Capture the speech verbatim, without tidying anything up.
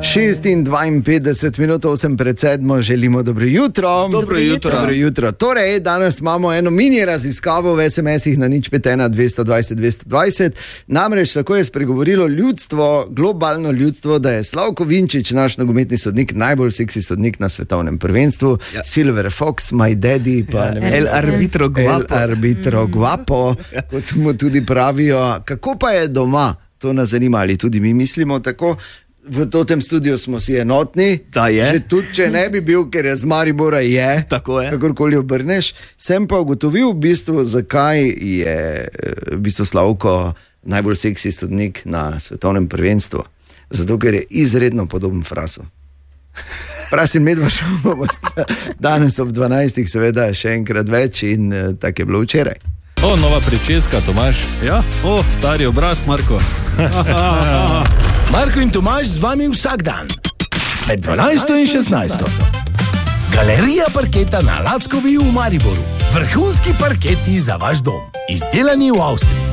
šest in dvainpetdeset minut, osem pred sedmo, želimo dobro jutro. Dobro jutro. Dobro jutro. Torej, danes imamo eno mini raziskavo v es em esih na nič pet ena dvesto dvajset dvesto dvajset. Namreč tako je spregovorilo ljudstvo, globalno ljudstvo, da je Slavko Vinčić, naš nogometni sodnik, najbolj seksi sodnik na svetovnem prvenstvu. Ja. Silver Fox, my daddy, pa ja. ne vem. El arbitro guapo. El arbitro guapo, kot mu tudi pravijo. Kako pa je doma? To nas zanima, ali tudi mi mislimo tako. V tem studiu smo si enotni, da je. Že tudi, če ne bi bil, ker je z Maribora je, tako je. Kakorkoli obrneš. Sem pa ugotovil v bistvu, zakaj je v bistvu Slavko najbolj seksi sodnik na svetovnem prvenstvu. Zato, ker je izredno podoben Frasu. Fras in Medvaš bomo danes ob dvanajstih seveda še enkrat več in tako je bilo včeraj. O, nova pričeska, Tomaž. Ja, o, stari obraz, Marko. Marko in Tomaž z vami vsak dan. Med dvanajsto in šestnajsto. Galerija parketa na Lackovi v Mariboru. Vrhunski parketi za vaš dom. Izdelani v Avstriji.